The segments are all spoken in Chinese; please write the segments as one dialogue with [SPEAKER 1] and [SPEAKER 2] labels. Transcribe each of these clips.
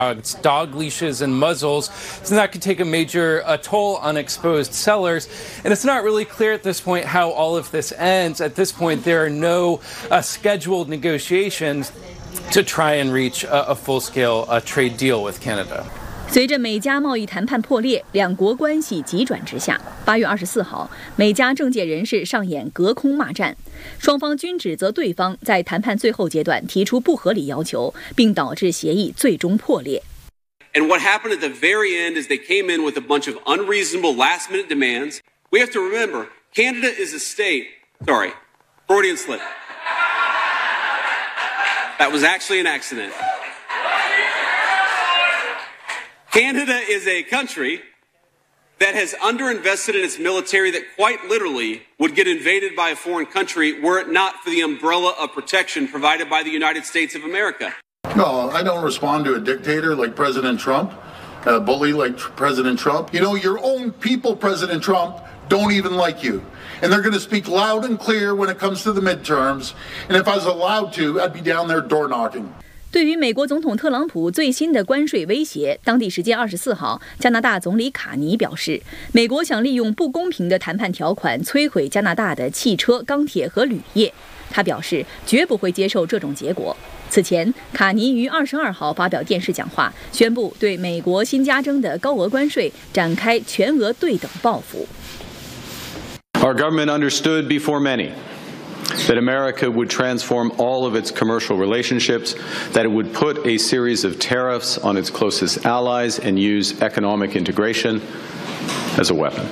[SPEAKER 1] dog leashes and muzzles, so that could take a major toll on exposed sellers. And it's not really clear at this point how all of this ends. At this point, there are no scheduled negotiations to try and reach a full-scale trade deal with Canada.
[SPEAKER 2] 随着美加贸易谈判破裂，两国关系急转直下。8月24号，美加政界人士上演隔空骂战，双方均指责对方在谈判最后阶段提出不合理要求，并导致协议最终破裂。
[SPEAKER 3] And what happened at the very end is they came in with a bunch of unreasonable last-minute demands. We have to remember, Canada is a state. Sorry, Freudian slip. That was actually an accident. Canada is a country that has underinvested in its military that quite literally would get invaded by a foreign country were it not for the umbrella of protection provided by the United States of America.
[SPEAKER 4] No, I don't respond to a dictator like President Trump, a bully like President Trump. You know, your own people, President Trump, don't even like you. And they're going to speak loud and clear when it comes to the midterms. And if I was allowed to, I'd be down there door knocking.
[SPEAKER 2] 对于美国总统特朗普最新的关税威胁，当地时间24号，加拿大总理卡尼表示，美国想利用不公平的谈判条款摧毁加拿大的汽车、钢铁和铝业。他表示，绝不会接受这种结果。此前，卡尼于22号发表电视讲话，宣布对美国新加征的高额关税展开全额对等报复。
[SPEAKER 5] Our government understood before many that America would transform all of its commercial relationships, that it would put a series of tariffs on its closest allies and use economic integration as a weapon.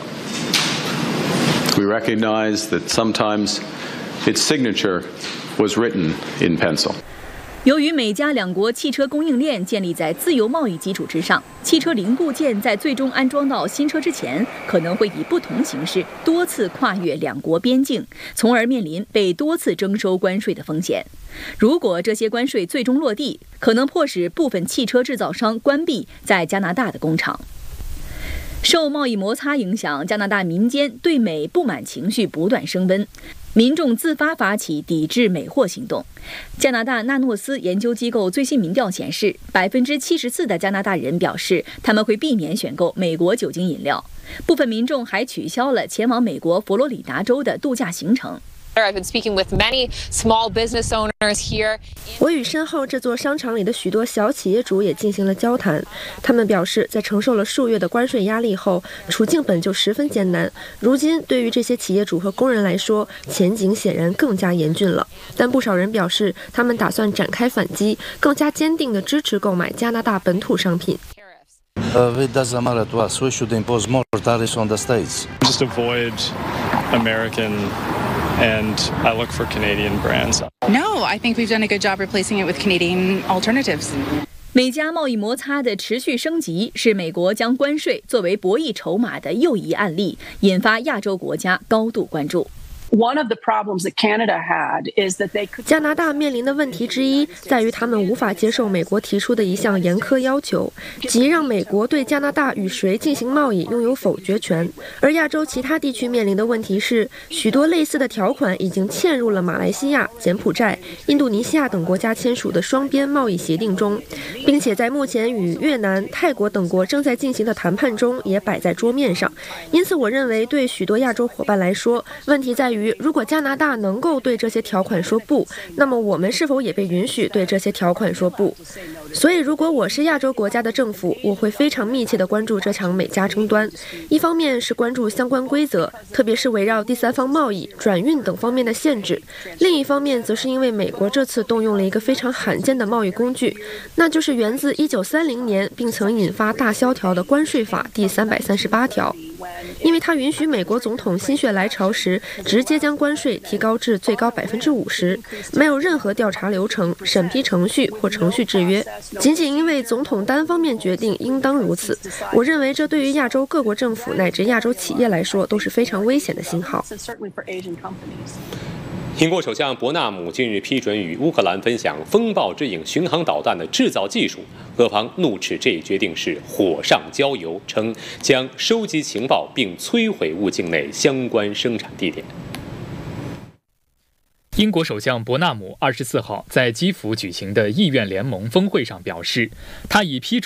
[SPEAKER 5] We recognize that sometimes its signature was written in pencil.
[SPEAKER 2] 由于美加两国汽车供应链建立在自由贸易基础之上，汽车零部件在最终安装到新车之前，可能会以不同形式多次跨越两国边境，从而面临被多次征收关税的风险。如果这些关税最终落地，可能迫使部分汽车制造商关闭在加拿大的工厂。受贸易摩擦影响，加拿大民间对美不满情绪不断升温，民众自发发起抵制美货行动。加拿大纳诺斯研究机构最新民调显示，74%的加拿大人表示他们会避免选购美国酒精饮料。部分民众还取消了前往美国佛罗里达州的度假行程。
[SPEAKER 6] I've been speaking with many small business owners here.
[SPEAKER 7] 我与身后这座商场里的许多小企业主也进行了交谈，他们表示，在承受了数月的关税压力后，处境本就十分艰难。如今，对于这些企业主和工人来说，前景显然更加严峻了。但不少人表示，他们打算展开反击，更加坚定地支持购买加拿大本土商品。
[SPEAKER 8] It doesn't matter to us. We should impose more tariffs on the states.
[SPEAKER 9] Just avoid American.And I look for Canadian brands.
[SPEAKER 10] No, I think we've done a good job replacing it with Canadian alternatives.
[SPEAKER 2] 美加贸易摩擦的持续升级，是美国将关税作为博弈筹码的又一案例，引发亚洲国家高度关注。
[SPEAKER 11] One of the problems that Canada had is that they could...
[SPEAKER 7] 加拿大面临的问题之一在于他们无法接受美国提出的一项严苛要求，即让美国对加拿大与谁进行贸易拥有否决权。而亚洲其他地区面临的问题是，许多类似的条款已经嵌入了马来西亚、柬埔寨、印度尼西亚等国家签署的双边贸易协定中，并且在目前与越南、泰国等国正在进行的谈判中也摆在桌面上。因此，我认为对许多亚洲伙伴来说，问题在于如果加拿大能够对这些条款说不，那么我们是否也被允许对这些条款说不？所以如果我是亚洲国家的政府，我会非常密切地关注这场美加争端。一方面是关注相关规则，特别是围绕第三方贸易、转运等方面的限制；另一方面则是因为美国这次动用了一个非常罕见的贸易工具，那就是源自1930年并曾引发大萧条的关税法第338条。因为它允许美国总统心血来潮时直接将关税提高至最高50%，没有任何调查流程、审批程序或程序制约，仅仅因为总统单方面决定应当如此。我认为这对于亚洲各国政府乃至亚洲企业来说都是非常危险的信号。
[SPEAKER 12] 英国首相伯纳姆近日批准与乌克兰分享风暴之影巡航导弹的制造技术，俄方怒斥这一决定是火上浇油，称将收集情报并摧毁乌境内相关生产地点。
[SPEAKER 13] 英国首相伯纳姆24号在基辅举行的议院联盟峰会上表示，他已批准